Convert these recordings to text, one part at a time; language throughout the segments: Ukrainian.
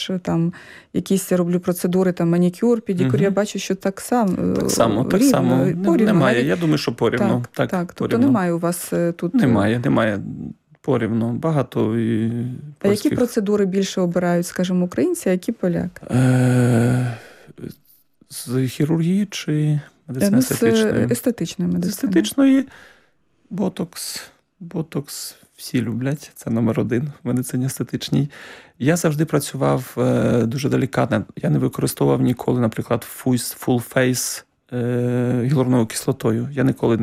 також там якісь роблю процедури, там манікюр, педикюр, я бачу, що так само. Так само. Порівну, немає. Я думаю, що порівну. Так. Тобто немає у вас тут... Немає. Порівну. Багато і польських. А які процедури більше обирають, скажімо, українці, а які поляки? З хірургії чи медицини естетичної? З естетичної медицини. З естетичної ботокс всі люблять. Це номер 1 в медицині естетичній. Я завжди працював дуже делікатно. Я не використовував ніколи, наприклад, full face гіалуроновою кислотою. Я ніколи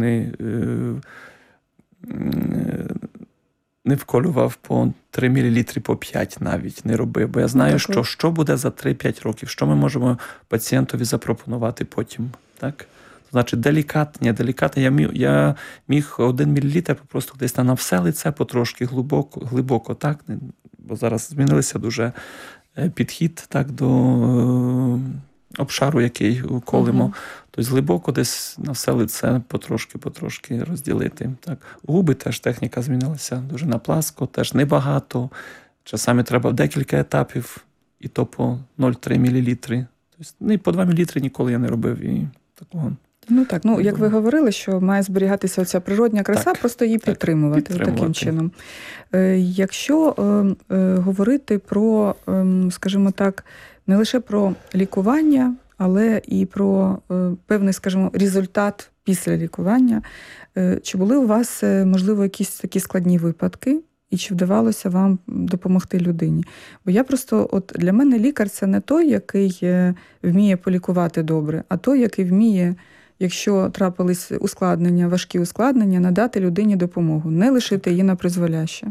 не вколював по 3 мл, по 5 навіть не робив. Бо я знаю, що буде за 3-5 років, що ми можемо пацієнтові запропонувати потім. Так? Значить, делікатні. Я міг 1 мл просто десь на все лице потрошки глибоко, так? Бо зараз змінилися дуже підхід так, до обшару, який колимо. Тобто глибоко десь на все лице потрошки розділити. Так. Губи теж техніка змінилася дуже на пласко, теж небагато. Часами треба декілька етапів, і то по 0,3 мл. Тобто, по 2 мл ніколи я не робив і такого. Як ви говорили, що має зберігатися оця природня краса, просто її підтримувати таким чином. Якщо говорити про, скажімо так, не лише про лікування, але і про певний, скажімо, результат після лікування, чи були у вас, можливо, якісь такі складні випадки, і чи вдавалося вам допомогти людині? Бо я просто, для мене лікар – це не той, який вміє полікувати добре, а той, який вміє, якщо трапились ускладнення, важкі ускладнення, надати людині допомогу, не лишити її на призволяще.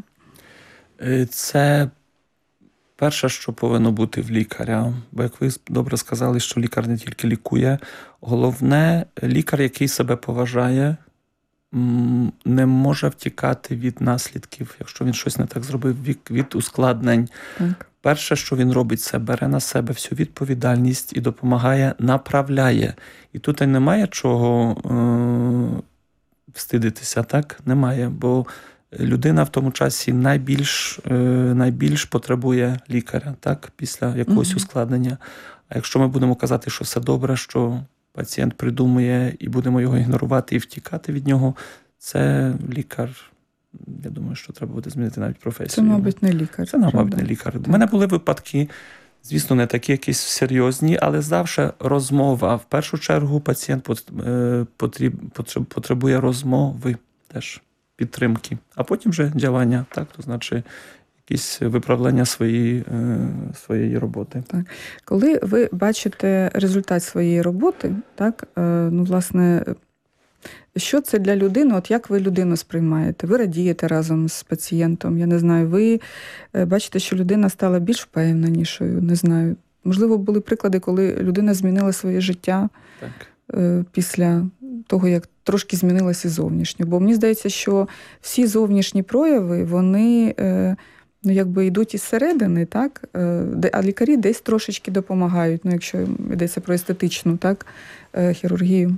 Це перше, що повинно бути в лікаря. Бо, як ви добре сказали, що лікар не тільки лікує. Головне, лікар, який себе поважає, не може втікати від наслідків, якщо він щось не так зробив, від ускладнень. Так. Перше, що він робить, це бере на себе всю відповідальність і допомагає, направляє. І тут немає чого встидитися, так? Немає, бо людина в тому часі найбільш потребує лікаря, так? Після якогось ускладнення. А якщо ми будемо казати, що все добре, що пацієнт придумує і будемо його ігнорувати і втікати від нього, це лікар. Я думаю, що треба буде змінити навіть професію. Це, мабуть, не лікар. Це, мабуть, не лікар. У мене були випадки, звісно, не такі якісь серйозні, але завжди розмова. В першу чергу пацієнт потребує розмови теж, підтримки. А потім вже діяння, так, то значить якісь виправлення своєї роботи. Так. Коли ви бачите результат своєї роботи, так, власне, що це для людини? Як ви людину сприймаєте? Ви радієте разом з пацієнтом, я не знаю, ви бачите, що людина стала більш впевненішою, не знаю. Можливо, були приклади, коли людина змінила своє життя після того, як трошки змінилося зовнішнє. Бо мені здається, що всі зовнішні прояви, вони йдуть із середини, так? А лікарі десь трошечки допомагають, якщо йдеться про естетичну, так, хірургію.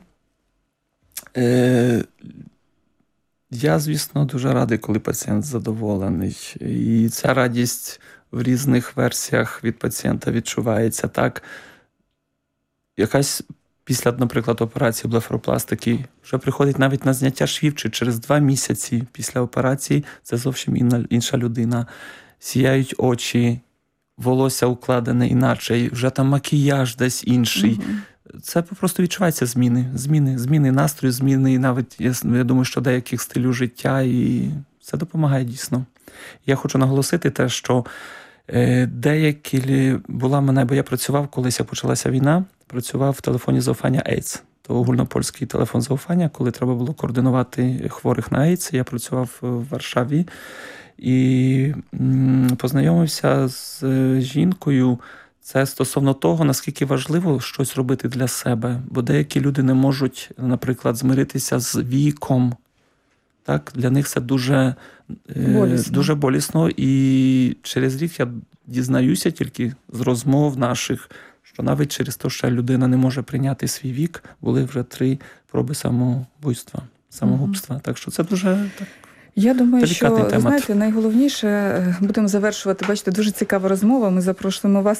Я, звісно, дуже радий, коли пацієнт задоволений. І ця радість в різних версіях від пацієнта відчувається. Так, якась після, наприклад, операції блефаропластики вже приходить навіть на зняття швів, чи через 2 місяці після операції це зовсім інша людина. Сіяють очі, волосся укладене іначе, вже там макіяж десь інший. Це просто відчувається зміни настрою, зміни навіть, я думаю, що деяких стилів життя, і це допомагає дійсно. Я хочу наголосити те, що бо я працював, колись як почалася війна, працював в телефоні заufання AIDS. То огульнопольський телефон заufання, коли треба було координувати хворих на AIDS. Я працював в Варшаві і познайомився з жінкою. Це стосовно того, наскільки важливо щось робити для себе. Бо деякі люди не можуть, наприклад, змиритися з віком. Так? Для них це дуже болісно. І через рік я дізнаюся тільки з розмов наших, що навіть через те, що людина не може прийняти свій вік, були вже 3 проби самогубства. Так що це дуже... Я думаю, що, знаєте, найголовніше, будемо завершувати, бачите, дуже цікава розмова, ми запрошуємо вас